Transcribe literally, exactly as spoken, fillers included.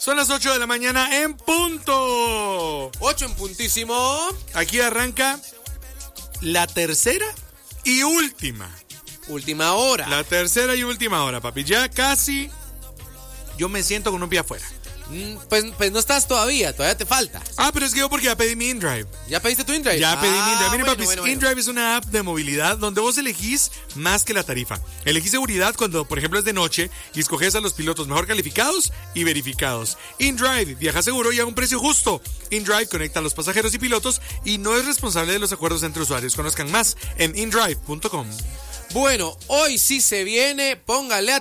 Son las ocho de la mañana en punto. ocho en puntísimo. Aquí arranca la tercera y última. Última hora. La tercera y última hora, papi. Ya casi yo me siento con un pie afuera. Mm, pues, pues no estás todavía, todavía te falta. Ah, pero es que yo porque ya pedí mi InDrive. ¿Ya pediste tu InDrive? Ya pedí mi ah, InDrive. Miren, bueno, papis, bueno, bueno. InDrive es una app de movilidad donde vos elegís más que la tarifa. Elegís seguridad cuando, por ejemplo, es de noche y escoges a los pilotos mejor calificados y verificados. InDrive, viaja seguro y a un precio justo. InDrive conecta a los pasajeros y pilotos y no es responsable de los acuerdos entre usuarios. Conozcan más en indrive punto com. Bueno, hoy sí se viene, póngale